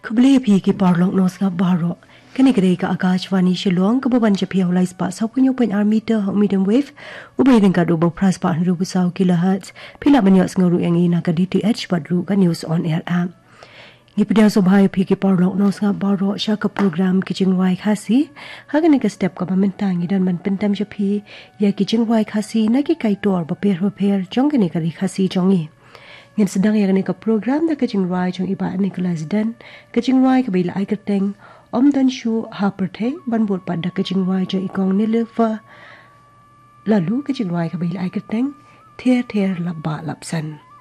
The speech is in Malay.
Kubli pi ki parlok nos ka baro. Kani kare ka Akashvani Shillong ka baban cha phiaw lai spa sau punyo pen meter medium wave ubay din ka do bo price pa 100 kilohertz phila manyos ngoru yangi na ka DTH padru ka news on air app. Ngipidaw so bhayo pi ki parlok nos ka baro sha ka program kitchen wai khasi hagani ka step ka bamentang idan man pentam cha phi ya kitchen wai khasi na ki kai tor ba per jongani ka ri khasi jongi. Ngin sedang yang ni ka program da kitchen wai jong iba Nicholas Dan kitchen wai ka bila ai kerteng Om dan shu haperteng ban bot pada kecing wai je ikong ni lefa lalu kecing wai ka bila ai kerteng ther lapsan